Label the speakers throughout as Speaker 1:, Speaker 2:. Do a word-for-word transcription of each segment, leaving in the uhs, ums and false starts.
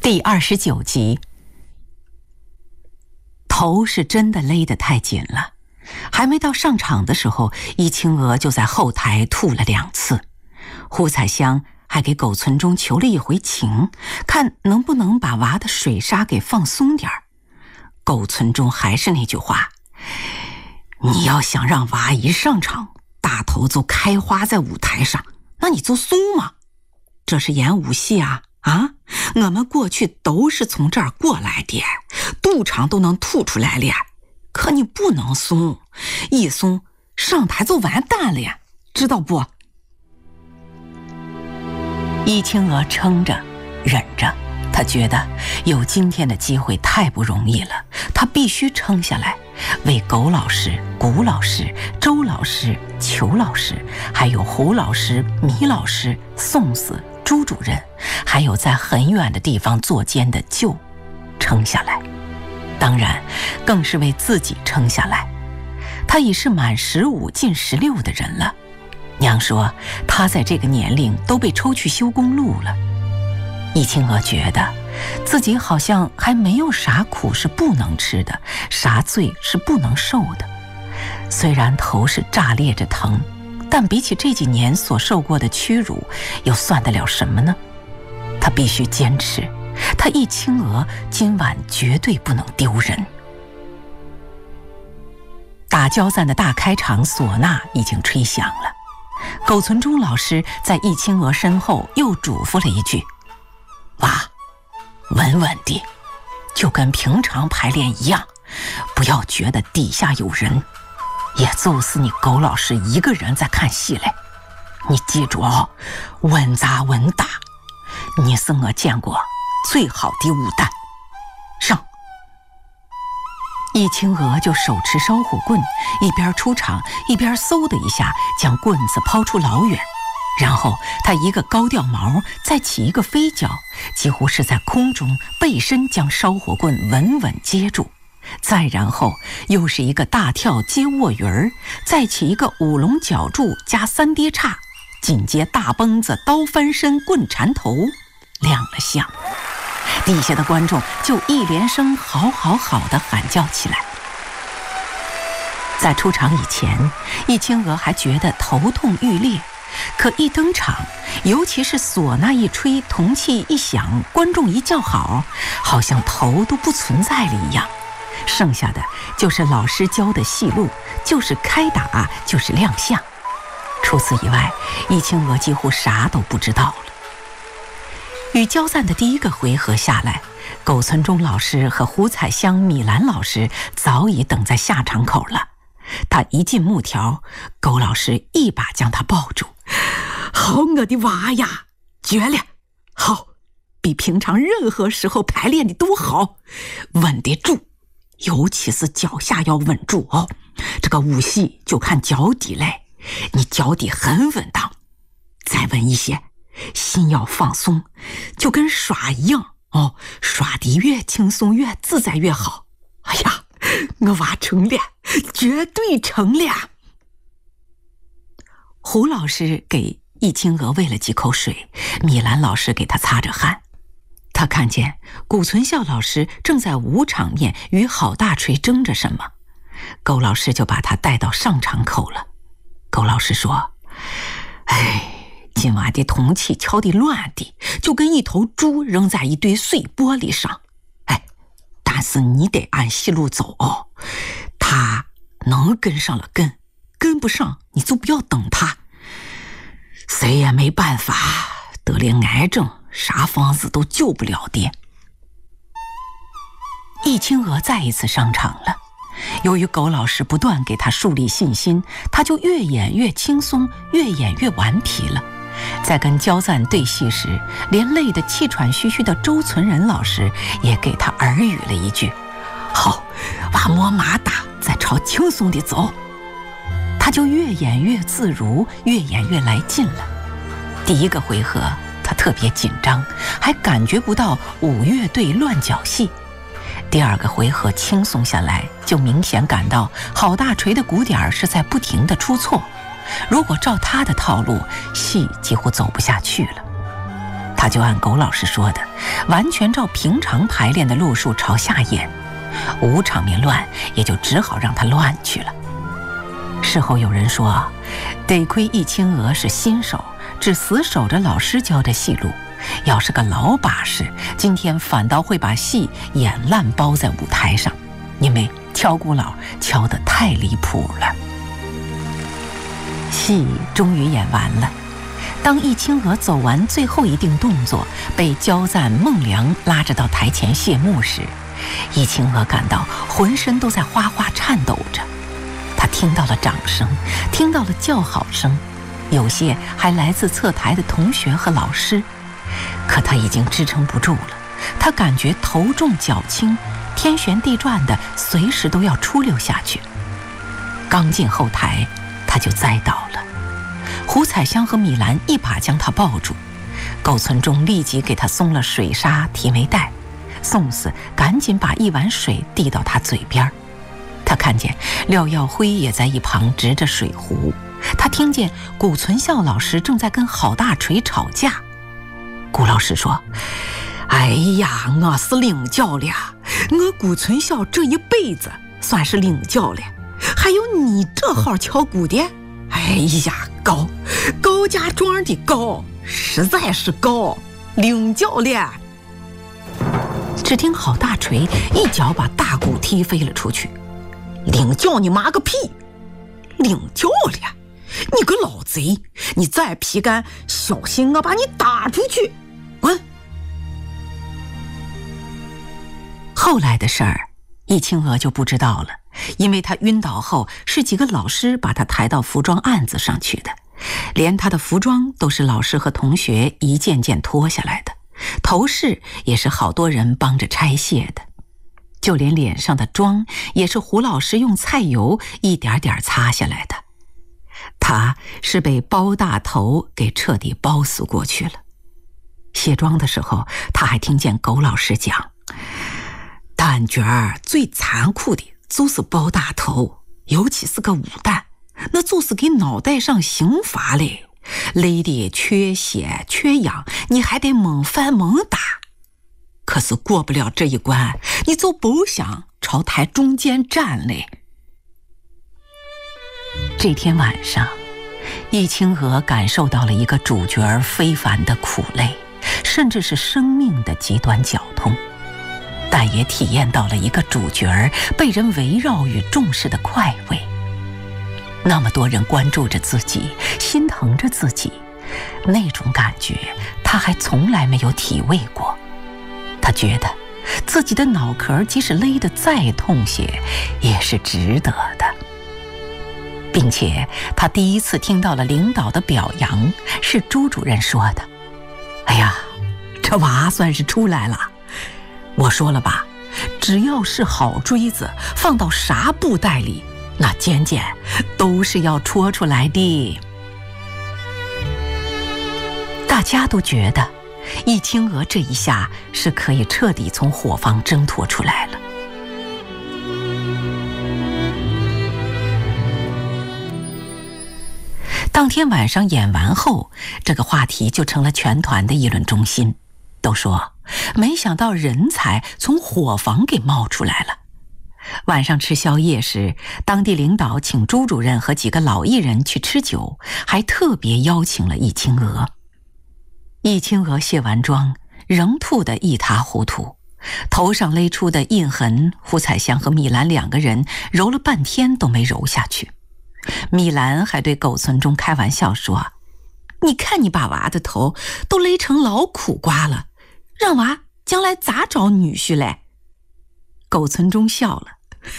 Speaker 1: 第二十九集。头是真的勒得太紧了，还没到上场的时候，易青娥就在后台吐了两次。胡彩香还给狗存中求了一回情，看能不能把娃的水沙给放松点儿。狗存中还是那句话，你要想让娃一上场大头就开花在舞台上，那你就松嘛。这是演武戏啊啊！我们过去都是从这儿过来的，肚肠都能吐出来了，可你不能松，一松上台就完蛋了呀，知道不？易青娥撑着忍着，她觉得有今天的机会太不容易了，她必须撑下来，为狗老师、谷老师、周老师、裘老师，还有胡老师、米老师、宋四、朱主任，还有在很远的地方作监的舅撑下来，当然更是为自己撑下来。他已是满十五近十六的人了，娘说他在这个年龄都被抽去修公路了。易青娥觉得自己好像还没有啥苦是不能吃的，啥罪是不能受的。虽然头是炸裂着疼，但比起这几年所受过的屈辱，又算得了什么呢？他必须坚持，他易青娥今晚绝对不能丢人。打交赞的大开场唢呐已经吹响了，苟存中老师在易青娥身后又嘱咐了一句：娃，稳稳地，就跟平常排练一样，不要觉得底下有人，也就是你苟老师一个人在看戏嘞。你记住哦，稳扎稳打，你是我见过最好的武旦。上！易青娥就手持烧火棍，一边出场一边嗖的一下将棍子抛出老远，然后他一个高吊毛，再起一个飞脚，几乎是在空中背身将烧火棍稳稳接住，再然后又是一个大跳接卧云儿，再起一个五龙脚柱加三跌叉，紧接大蹦子刀翻身棍缠头，亮了相。底下的观众就一连声好好好的喊叫起来。在出场以前，易青娥还觉得头痛欲裂，可一登场，尤其是唢呐一吹，铜器一响，观众一叫好，好像头都不存在了一样。剩下的就是老师教的戏路，就是开打，就是亮相。除此以外，易青娥几乎啥都不知道了。与交赞的第一个回合下来，苟存中老师和胡彩香、米兰老师早已等在下场口了。他一进幕条，苟老师一把将他抱住：好，我的娃呀，绝了，好，比平常任何时候排练的都好，稳得住，尤其是脚下要稳住哦。这个武戏就看脚底嘞，你脚底很稳当，再稳一些，心要放松，就跟耍一样哦，耍得越轻松越自在越好。哎呀，我娃成了，绝对成了。胡老师给易青娥喂了几口水，米兰老师给他擦着汗。他看见谷存孝老师正在舞场面与郝大锤争着什么，苟老师就把他带到上场口了。苟老师说：哎，今晚的铜器敲得乱的，就跟一头猪扔在一堆碎玻璃上。哎，但是你得按戏路走哦，他能跟上了跟，跟不上你就不要等他。谁也没办法，得了癌症，啥方子都救不了的。易青娥再一次上场了，由于苟老师不断给他树立信心，他就越演越轻松，越演越顽皮了。在跟交赞对戏时，连累得气喘吁吁的周存仁老师也给他耳语了一句：好，娃摸马打，再朝轻松地走。他就越演越自如，越演越来劲了。第一个回合他特别紧张，还感觉不到五乐队乱脚戏。第二个回合轻松下来，就明显感到郝大锤的鼓点是在不停地出错，如果照他的套路，戏几乎走不下去了。 他就按苟老师说的，完全照平常排练的路数朝下演，舞场面乱，也就只好让他乱去了。事后有人说，得亏易清娥是新手，只死守着老师教的戏路，要是个老把式，今天反倒会把戏演烂包在舞台上，因为敲鼓佬敲得太离谱了。戏终于演完了，当易清娥走完最后一定动作，被焦赞、孟良拉着到台前谢幕时，易清娥感到浑身都在哗哗颤抖着。她听到了掌声，听到了叫好声，有些还来自侧台的同学和老师。可她已经支撑不住了，她感觉头重脚轻，天旋地转的，随时都要出溜下去。刚进后台，她就栽倒了。胡彩香和米兰一把将她抱住，苟存中立即给她松了水纱提眉带，宋四赶紧把一碗水递到她嘴边。他看见廖耀辉也在一旁执着水壶，他听见古存孝老师正在跟郝大锤吵架。古老师说：“哎呀，我是领教了，我古存孝这一辈子算是领教了，还有你这号敲鼓的，哎呀，高高家庄的高，实在是高，领教了。”只听郝大锤一脚把大鼓踢飞了出去。领教你妈个屁！领教了，你个老贼！你再皮干，小心我把你打出去！滚！后来的事儿，易清娥就不知道了，因为她晕倒后是几个老师把她抬到服装案子上去的，连她的服装都是老师和同学一件件脱下来的，头饰也是好多人帮着拆卸的。就连脸上的妆也是胡老师用菜油一点点擦下来的。他是被包大头给彻底包死过去了。卸妆的时候，他还听见苟老师讲，旦角儿最残酷的就是包大头，尤其是个武旦，那就是给脑袋上刑罚嘞，累得缺血缺氧，你还得猛翻猛打。可是过不了这一关，你就不想朝台中间站嘞。这天晚上，易清娥感受到了一个主角非凡的苦累，甚至是生命的极端绞痛，但也体验到了一个主角被人围绕与重视的快慰。那么多人关注着自己，心疼着自己，那种感觉他还从来没有体味过。他觉得自己的脑壳即使勒得再痛些，也是值得的。并且他第一次听到了领导的表扬，是朱主任说的：“哎呀，这娃算是出来了。我说了吧，只要是好锥子，放到啥布袋里，那尖尖都是要戳出来的。”大家都觉得易清娥这一下是可以彻底从伙房挣脱出来了。当天晚上演完后，这个话题就成了全团的议论中心，都说没想到人才从伙房给冒出来了。晚上吃宵夜时，当地领导请朱主任和几个老艺人去吃酒，还特别邀请了易清娥。易清娥卸完妆，仍吐得一塌糊涂，头上勒出的印痕，胡彩香和米兰两个人揉了半天都没揉下去。米兰还对苟存中开玩笑说：“你看你把娃的头都勒成老苦瓜了，让娃将来咋找女婿嘞？”苟存中笑了：“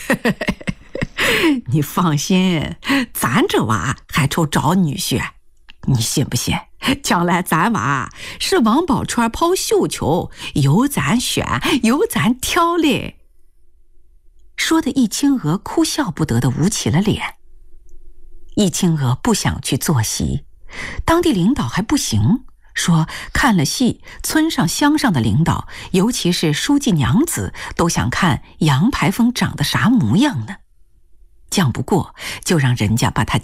Speaker 1: 你放心，咱这娃还愁找女婿？你信不信？将来咱娃是王宝钏抛绣球，有咱选，有咱挑嘞。”说的易清娥哭笑不得的捂起了脸。易清娥不想去坐席，当地领导还不行，说看了戏，村上乡上的领导，尤其是书记娘子，都想看杨排风长得啥模样呢。犟不过，就让人家把他